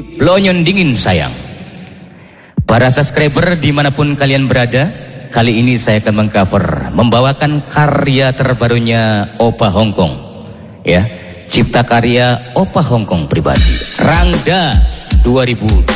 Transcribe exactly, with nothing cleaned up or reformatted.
Blonyon Dingin Sayang. Para subscriber dimanapun kalian berada, kali ini saya akan mengcover, membawakan karya terbarunya Opa Hongkong, ya, cipta karya Opa Hongkong pribadi, Rangda dua ribu